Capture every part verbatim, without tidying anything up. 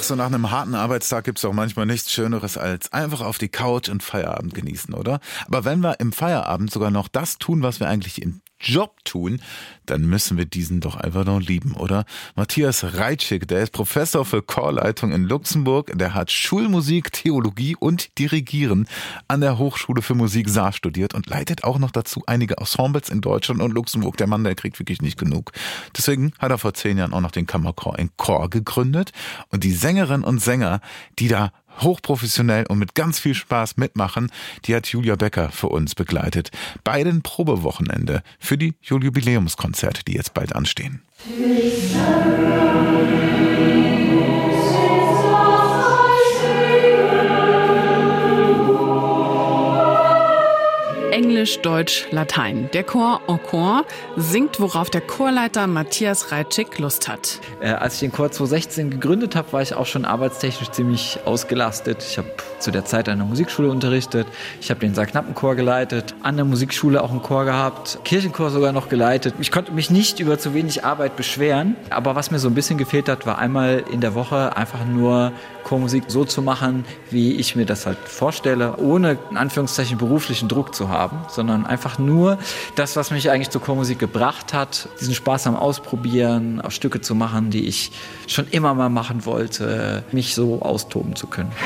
so nach einem harten Arbeitstag gibt's auch manchmal nichts Schöneres als einfach auf die Couch und Feierabend genießen, oder? Aber wenn wir im Feierabend sogar noch das tun, was wir eigentlich im Job tun, dann müssen wir diesen doch einfach noch lieben, oder? Matthias Reitschik, der ist Professor für Chorleitung in Luxemburg, der hat Schulmusik, Theologie und Dirigieren an der Hochschule für Musik Saar studiert und leitet auch noch dazu einige Ensembles in Deutschland und Luxemburg. Der Mann, der kriegt wirklich nicht genug. Deswegen hat er vor zehn Jahren auch noch den Kammerchor in Chor gegründet und die Sängerinnen und Sänger, die da hochprofessionell und mit ganz viel Spaß mitmachen, die hat Julia Becker für uns begleitet. Bei den Probewochenende für die Jubiläumskonzerte, die jetzt bald anstehen. Englisch, Deutsch, Latein. Der Chor en Chor singt, worauf der Chorleiter Matthias Reitschik Lust hat. Äh, als ich den Chor zwanzig sechzehn gegründet habe, war ich auch schon arbeitstechnisch ziemlich ausgelastet. Ich habe zu der Zeit an der Musikschule unterrichtet. Ich habe den Saarknappenchor geleitet, an der Musikschule auch einen Chor gehabt, Kirchenchor sogar noch geleitet. Ich konnte mich nicht über zu wenig Arbeit beschweren. Aber was mir so ein bisschen gefehlt hat, war einmal in der Woche einfach nur Chormusik so zu machen, wie ich mir das halt vorstelle, ohne in Anführungszeichen beruflichen Druck zu haben, sondern einfach nur das, was mich eigentlich zur Chormusik gebracht hat, diesen Spaß am Ausprobieren, auch Stücke zu machen, die ich schon immer mal machen wollte, mich so austoben zu können.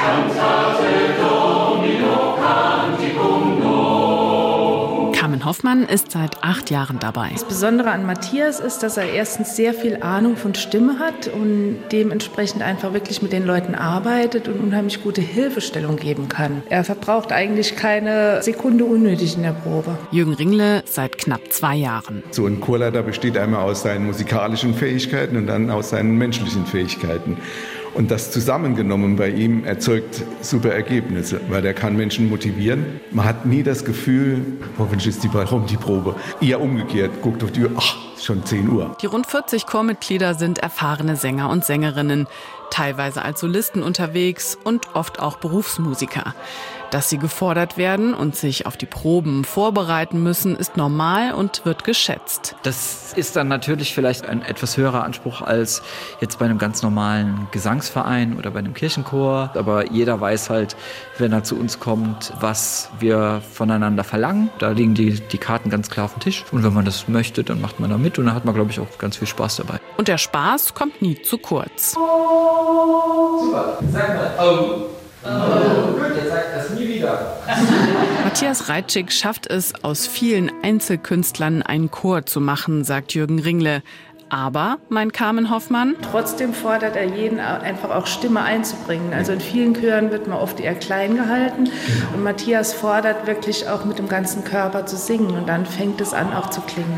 Carmen Hoffmann ist seit acht Jahren dabei. Das Besondere an Matthias ist, dass er erstens sehr viel Ahnung von Stimme hat und dementsprechend einfach wirklich mit den Leuten arbeitet und unheimlich gute Hilfestellung geben kann. Er verbraucht eigentlich keine Sekunde unnötig in der Probe. Jürgen Ringle seit knapp zwei Jahren. So ein Chorleiter besteht einmal aus seinen musikalischen Fähigkeiten und dann aus seinen menschlichen Fähigkeiten. Und das zusammengenommen bei ihm erzeugt super Ergebnisse, weil er kann Menschen motivieren. Man hat nie das Gefühl, hoffentlich ist die bald rum, die Probe. Eher umgekehrt, guckt auf die Uhr, ach, ist schon zehn Uhr. Die rund vierzig Chormitglieder sind erfahrene Sänger und Sängerinnen, teilweise als Solisten unterwegs und oft auch Berufsmusiker. Dass sie gefordert werden und sich auf die Proben vorbereiten müssen, ist normal und wird geschätzt. Das ist dann natürlich vielleicht ein etwas höherer Anspruch als jetzt bei einem ganz normalen Gesangsverein oder bei einem Kirchenchor. Aber jeder weiß halt, wenn er zu uns kommt, was wir voneinander verlangen. Da liegen die, die Karten ganz klar auf dem Tisch. Und wenn man das möchte, dann macht man da mit und dann hat man, glaube ich, auch ganz viel Spaß dabei. Und der Spaß kommt nie zu kurz. Super, sag mal, oh. Oh, gut, jetzt sagt das nie wieder. Matthias Reitschik schafft es, aus vielen Einzelkünstlern einen Chor zu machen, sagt Jürgen Ringle. Aber, meint Carmen Hoffmann, trotzdem fordert er jeden einfach auch Stimme einzubringen. Also in vielen Chören wird man oft eher klein gehalten. Und Matthias fordert wirklich auch mit dem ganzen Körper zu singen. Und dann fängt es an auch zu klingen.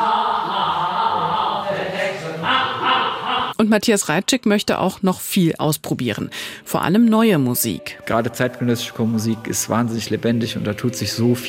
Und Matthias Reitschik möchte auch noch viel ausprobieren. Vor allem neue Musik. Gerade zeitgenössische Chormusik ist wahnsinnig lebendig und da tut sich so viel.